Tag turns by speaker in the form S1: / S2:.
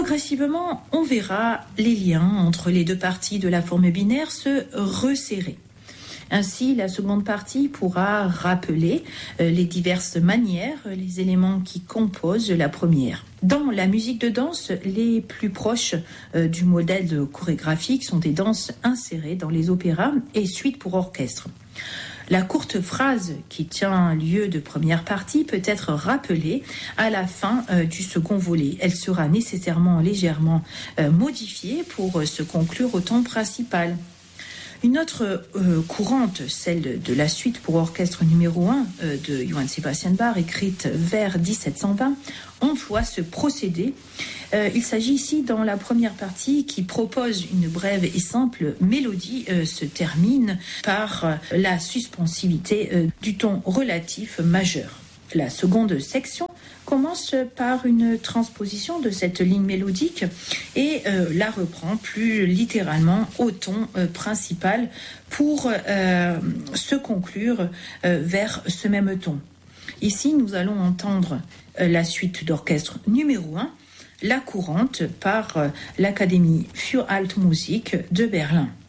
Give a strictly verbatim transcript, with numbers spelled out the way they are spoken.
S1: Progressivement, on verra les liens entre les deux parties de la forme binaire se resserrer. Ainsi, la seconde partie pourra rappeler euh, les diverses manières, les éléments qui composent la première. Dans la musique de danse, les plus proches euh, du modèle chorégraphique sont des danses insérées dans les opéras et suites pour orchestre. La courte phrase qui tient lieu de première partie peut être rappelée à la fin euh, du second volet. Elle sera nécessairement légèrement euh, modifiée pour euh, se conclure au temps principal. Une autre euh, courante, celle de, de la suite pour orchestre numéro un euh, de Johann Sebastian Bach, écrite vers dix-sept cent vingt, emploie ce procédé. Euh, il s'agit ici, dans la première partie, qui propose une brève et simple mélodie, euh, se termine par euh, la suspensivité euh, du ton relatif majeur. La seconde section commence par une transposition de cette ligne mélodique et euh, la reprend plus littéralement au ton euh, principal pour euh, se conclure euh, vers ce même ton. Ici, nous allons entendre euh, la suite d'orchestre numéro un, la courante par euh, l'Académie für Altmusik de Berlin.